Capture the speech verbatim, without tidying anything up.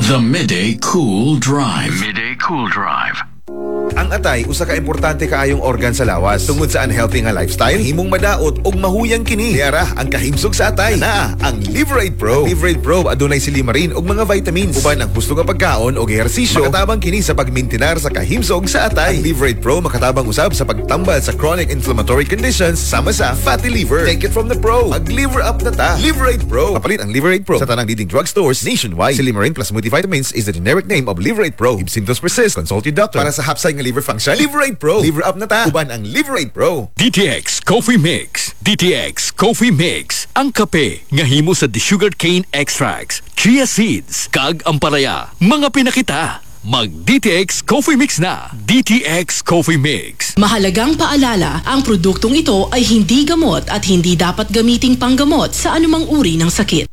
The Midday Cool Drive. Midday Cool Drive. Ang atay usa ka importante kaayong organ sa lawas. Tungod sa unhealthy nga lifestyle, himong madaot og mahuyang kini. Diara ang kahimsog sa atay. Na ang Liverade Pro. Ang Liverade Pro adunay silimarin og mga vitamins. Uban ang husto nga pagkaon og ehersisyo. Makatabang kini sa pagmintinar sa kahimsog sa atay. Ang Liverade Pro makatabang usab sa pagtambal sa chronic inflammatory conditions sama sa fatty liver. Take it from the pro. Mag-liver up na ta. Liverade Pro. Kapalit ang Liverade Pro sa tanang leading drugstores nationwide. Silimarin plus multivitamins is the generic name of Liverade Pro. If symptoms persist, consult your doctor. Para sa hapsay nga liver function, Liverade Pro. Liver up na ta. Uban ang Liverade Pro. D T X Coffee Mix. D T X Coffee Mix. Ang kape nga himo sa desugared cane extracts, chia seeds, kag ampalaya. Mga pinakita. Mag D T X Coffee Mix na. D T X Coffee Mix. Mahalagang paalala, ang produktong ito ay hindi gamot at hindi dapat gamiting panggamot sa anumang uri ng sakit.